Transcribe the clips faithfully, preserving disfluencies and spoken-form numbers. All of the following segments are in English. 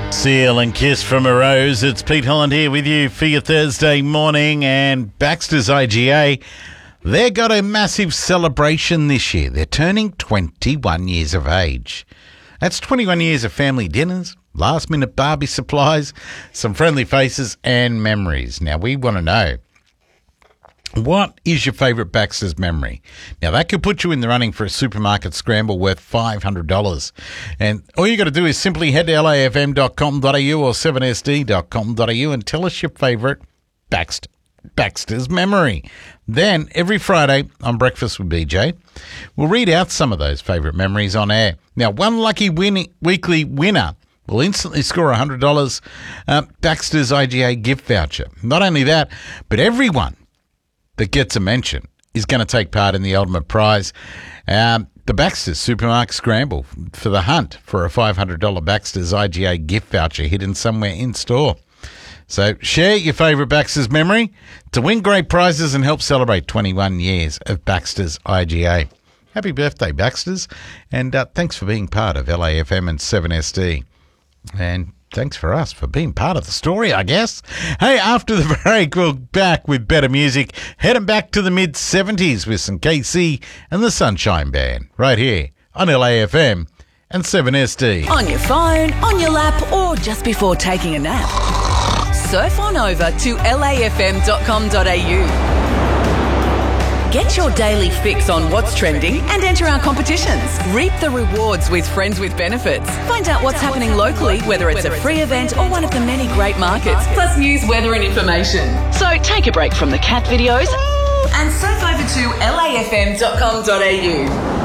Seal and Kiss from a Rose. It's Pete Holland here with you for your Thursday morning. And Baxter's I G A, they've got a massive celebration this year. They're turning twenty-one years of age. That's twenty-one years of family dinners, last-minute Barbie supplies, some friendly faces and memories. Now, we want to know, what is your favourite Baxter's memory? Now, that could put you in the running for a supermarket scramble worth five hundred dollars. And all you got to do is simply head to L A F M dot com dot A U or seven S D dot com dot A U and tell us your favourite Baxter, Baxter's memory. Then, every Friday on Breakfast with B J, we'll read out some of those favourite memories on air. Now, one lucky win- weekly winner will instantly score one hundred dollars uh, Baxter's I G A gift voucher. Not only that, but everyone that gets a mention is going to take part in the ultimate prize, um, the Baxter's Supermarket Scramble, for the hunt for a five hundred dollars Baxter's I G A gift voucher hidden somewhere in store. So share your favourite Baxter's memory to win great prizes and help celebrate twenty-one years of Baxter's I G A. Happy birthday, Baxter's, and uh, thanks for being part of L A F M and seven S D. And thanks for us for being part of the story, I guess. Hey, after the break, we'll be back with better music, heading back to the mid-seventies with some K C and the Sunshine Band, right here on L A F M and seven S D. On your phone, on your lap, or just before taking a nap, surf on over to L A F M dot com dot A U. Get your daily fix on what's trending and enter our competitions. Reap the rewards with Friends with Benefits. Find out what's happening locally, whether it's a free event or one of the many great markets, plus news, weather and information. So take a break from the cat videos and surf over to L A F M dot com dot A U.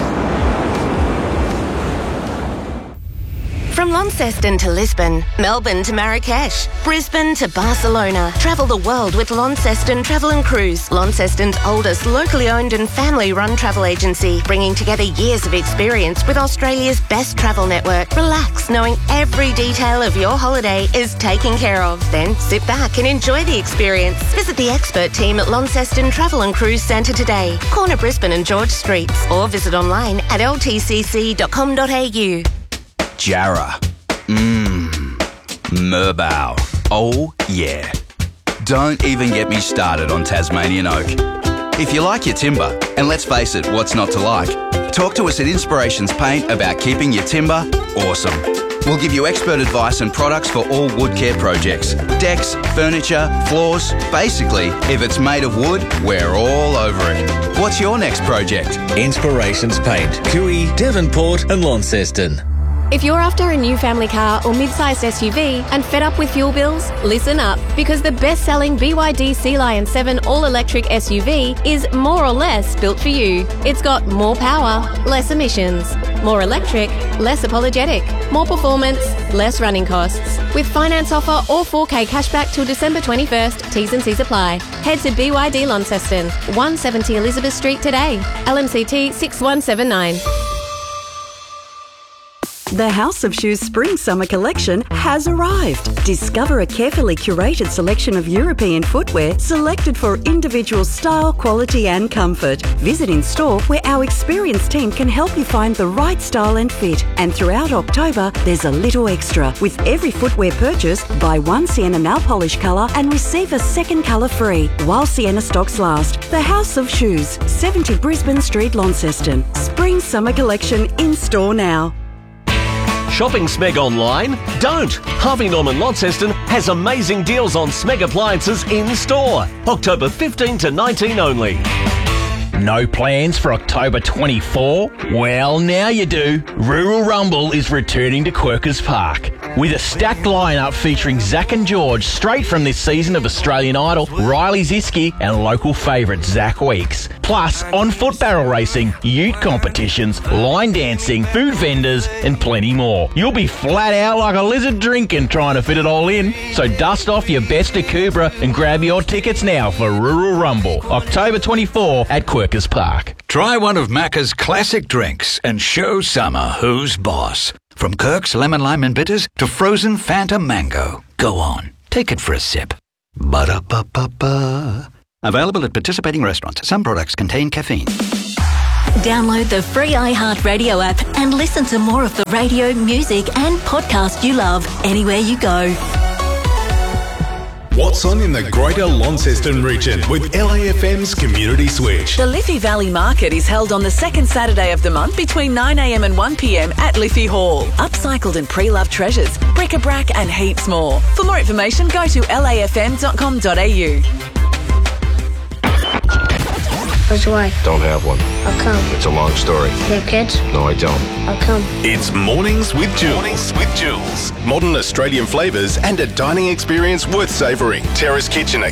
From Launceston to Lisbon, Melbourne to Marrakesh, Brisbane to Barcelona. Travel the world with Launceston Travel and Cruise, Launceston's oldest locally owned and family-run travel agency, bringing together years of experience with Australia's best travel network. Relax, knowing every detail of your holiday is taken care of. Then sit back and enjoy the experience. Visit the expert team at Launceston Travel and Cruise Centre today, corner Brisbane and George Streets, or visit online at L T C C dot com dot A U. Jarrah. Mmm. Merbau. Oh, yeah. Don't even get me started on Tasmanian oak. If you like your timber, and let's face it, what's not to like? Talk to us at Inspirations Paint about keeping your timber awesome. We'll give you expert advice and products for all wood care projects. Decks, furniture, floors. Basically, if it's made of wood, we're all over it. What's your next project? Inspirations Paint. Cooey, Devonport and Launceston. If you're after a new family car or mid-sized S U V and fed up with fuel bills, listen up, because the best-selling B Y D Sea Lion seven all-electric S U V is more or less built for you. It's got more power, less emissions, more electric, less apologetic, more performance, less running costs. With finance offer or four K cashback till December twenty-first, T's and C's apply. Head to B Y D Launceston, one seventy Elizabeth Street today. L M C T six one seven nine. The House of Shoes Spring-Summer collection has arrived. Discover a carefully curated selection of European footwear selected for individual style, quality and comfort. Visit in-store where our experienced team can help you find the right style and fit. And throughout October, there's a little extra. With every footwear purchase, buy one Sienna nail polish colour and receive a second colour free. While Sienna stocks last, the House of Shoes, seventy Brisbane Street, Launceston. Spring-Summer collection in-store now. Shopping Smeg online? Don't! Harvey Norman Launceston has amazing deals on Smeg appliances in store. October fifteenth to nineteenth only. No plans for October twenty-fourth? Well, now you do. Rural Rumble is returning to Quirkers Park with a stacked lineup featuring Zach and George straight from this season of Australian Idol, Riley Ziski and local favourite Zach Weeks. Plus, on-foot barrel racing, ute competitions, line dancing, food vendors and plenty more. You'll be flat out like a lizard drinking trying to fit it all in. So dust off your best Akubra and grab your tickets now for Rural Rumble, October twenty-fourth at Quirkers Park. Try one of Macca's classic drinks and show Summer who's boss. From Kirk's Lemon Lime and Bitters to frozen Fanta Mango. Go on, take it for a sip. Ba-da-ba-ba-ba. Available at participating restaurants. Some products contain caffeine. Download the free iHeartRadio app and listen to more of the radio, music and podcast you love anywhere you go. What's on in the Greater Launceston region with L A F M's Community Switch? The Liffey Valley Market is held on the second Saturday of the month between nine a m and one p m at Liffey Hall. Upcycled and pre-loved treasures, bric-a-brac and heaps more. For more information, go to L A F M dot com dot a u. Where's your wife? Don't have one. How come? It's a long story. You have kids? No, I don't. How come? It's Mornings with Jules. Mornings with Jules. Modern Australian flavours and a dining experience worth savouring. Terrace Kitchen at